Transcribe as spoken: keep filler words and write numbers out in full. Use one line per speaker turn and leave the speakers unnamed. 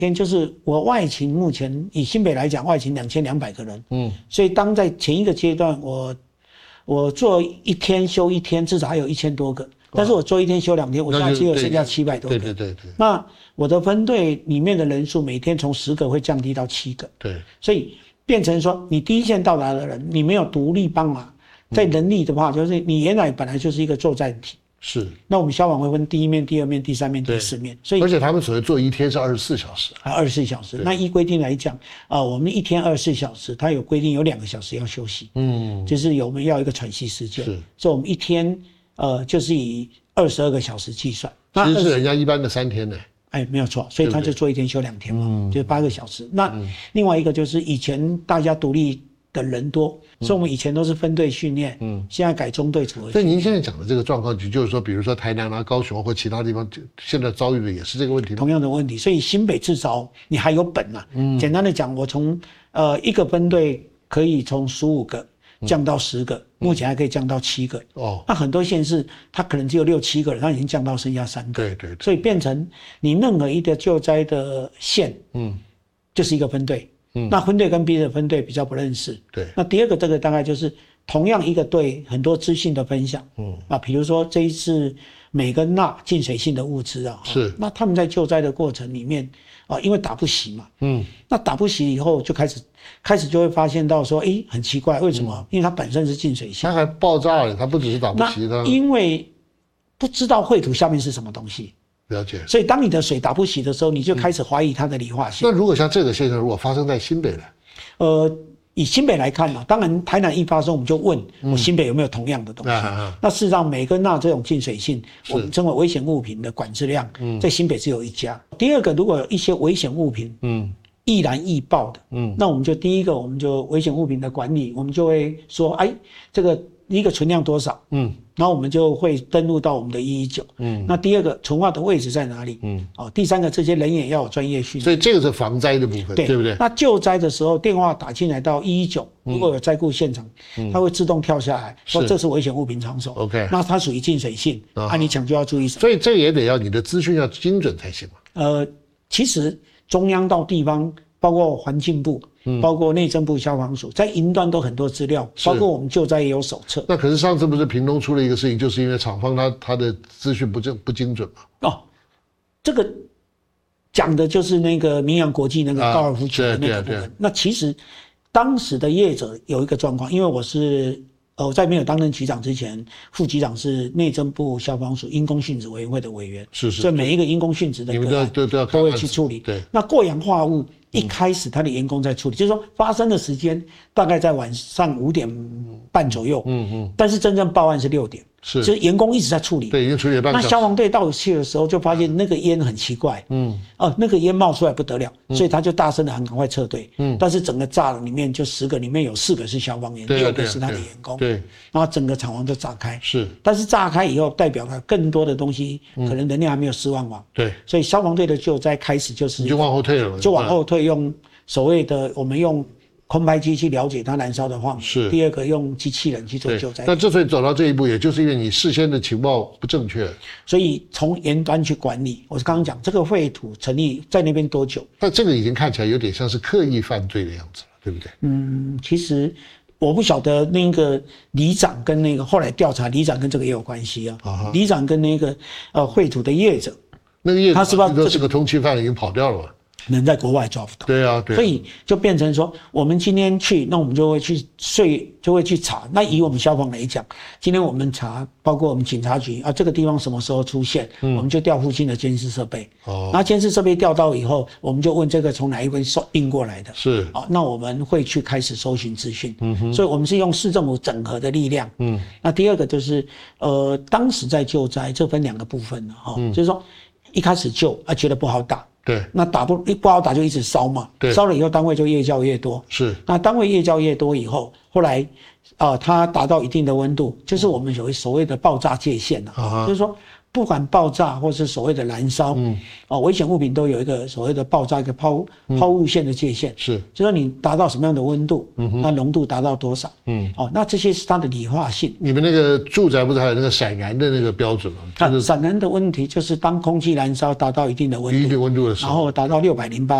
天就是我外勤目前以新北来讲，外勤两千两百个人，嗯，所以当在前一个阶段，我我做一天休一天，至少还有一千多个，但是我做一天休两天，我现在只有剩下七百多个，
对对对对。
那我的分队里面的人数每天从十个会降低到七个，
对，
所以变成说你第一线到达的人，你没有独立帮忙，在能力的话，就是你原来本来就是一个作战体。
是，
那我们消防会分第一面、第二面、第三面、第四面，所以
而且他们所谓做一天是二十四小时，
还二十四小时。那依规定来讲，啊、呃，我们一天二十四小时，它有规定有两个小时要休息，嗯，就是有我们要一个喘息时间，是，所以我们一天呃就是以二十二个小时计算，
其实是人家一般的三天呢。
哎，没有错，所以他就做一天休两天嘛，嗯、就是八个小时。那、嗯、另外一个就是以前大家独立的人多，嗯、所以我们以前都是分队训练，嗯，现在改中队组合。
所以您现在讲的这个状况，就是说，比如说台南啊、高雄或其他地方，现在遭遇的也是这个问题吗？
同样的问题，所以新北至少你还有本啊。嗯，简单的讲，我从呃一个分队可以从十五个降到十个，嗯、目前还可以降到七个。哦，那很多县市它可能只有六七个人，它已经降到剩下三个。
对 对, 对。
所以变成你任何一个救灾的县，嗯，就是一个分队。嗯，那分队跟别的分队比较不认识。
对。
那第二个，这个大概就是同样一个队，很多资讯的分享。嗯。啊，比如说这一次镁跟钠进水性的物资啊，
是。
那他们在救灾的过程里面啊，因为打不熄嘛。嗯。那打不熄以后，就开始开始就会发现到说，哎，很奇怪，为什么？嗯、因为它本身是进水性。
它还爆炸了，它不只是打不熄它。
因为不知道绘图下面是什么东西。
了解，
所以当你的水打不熄的时候，你就开始怀疑它的理化性。
那如果像这个现象，如果发生在新北呢？
呃，以新北来看呢、啊，当然台南一发生，我们就问我新北有没有同样的东西。嗯啊、那事实上，镁跟钠这种进水性，我们称为危险物品的管制量，在新北只有一家。第二个，如果有一些危险物品，嗯，易燃易爆的，嗯，那我们就第一个，我们就危险物品的管理，我们就会说，哎，这个一个存量多少，嗯。然后我们就会登录到我们的一一九，嗯，那第二个存化的位置在哪里？嗯，哦，第三个这些人也要有专业训练，
所以这个是防灾的部分，对, 对不对？
那救灾的时候电话打进来到一一九，如果有灾故现场，嗯、它会自动跳下来，说这是危险物品场所
，OK， 那
它属于进水性，啊，啊你抢救要注意什么？
所以这也得要你的资讯要精准才行嘛。
呃，其实中央到地方，包括环境部。嗯，包括内政部消防署在云端都很多资料，包括我们救灾也有手册。
那可是上次不是屏东出了一个事情，就是因为厂方他他的资讯不正不精准嘛？哦，
这个讲的就是那个明阳国际那个高尔夫球的那个部分。啊、那其实当时的业者有一个状况，因为我是呃我在没有担任局长之前，副局长是内政部消防署因公殉职委员会的委员，
是是，
所以每一个因公殉职的个案
都都
都会去处理。
对，
那过氧化物。一开始他的员工在处理，就是说发生的时间大概在晚上五点半左右，嗯嗯，但是真正报案是六点，是，就是员工一直在处理，
对，已经处理了半个小时。
那消防队到去的时候就发现那个烟很奇怪，嗯，哦，那个烟冒出来不得了，嗯、所以他就大声的喊赶快撤退，嗯，但是整个栅栏里面就十个里面有四个是消防员，六个是他的员工，
对，
然后整个厂房就炸开，
是，
但是炸开以后代表了更多的东西，嗯、可能能量还没有释放完，
对，
所以消防队的救灾开始就是
你就往后退了，
就往后退用。所谓的我们用空拍机去了解它燃烧的范围，
是
第二个用机器人去做救灾。
那之所以走到这一步，也就是因为你事先的情报不正确，
所以从源端去管理。我刚刚讲这个绘图成立在那边多久？
但这个已经看起来有点像是刻意犯罪的样子了，对不对？
嗯，其实我不晓得那个里长跟那个后来调查，里长跟这个也有关系啊。啊里长跟那个呃绘图的业者，
那个业者
他是不是
都是个通缉犯，已经跑掉了嘛？
人在国外抓不到，
对啊，对啊，
所以就变成说，我们今天去，那我们就会去税，就会去查。那以我们消防来讲，今天我们查，包括我们警察局啊，这个地方什么时候出现，嗯、我们就调附近的监视设备。哦，那监视设备调到以后，我们就问这个从哪一边收运过来的。
是
啊，那我们会去开始搜寻资讯。嗯哼，所以我们是用市政府整合的力量。嗯，那第二个就是，呃，当时在救灾，这分两个部分了哈，嗯、就是说一开始救啊，觉得不好打。
对，
那打不不好打就一直烧嘛，对，烧了以后单位就越叫越多，
是，
那单位越叫越多以后，后来，啊、呃，它达到一定的温度，就是我们有所谓的爆炸界限了、啊，就是说不管爆炸或是所谓的燃烧，嗯，哦，危险物品都有一个所谓的爆炸一个抛抛物线的界限，
是，
就说你达到什么样的温度，嗯，那浓度达到多少，嗯，哦，那这些是它的理化性。
你们那个住宅不是还有那个闪燃的那个标准吗？
就是闪燃的问题就是当空气燃烧达到一定的温度，
一定温度的时候，
然后达到六百零八。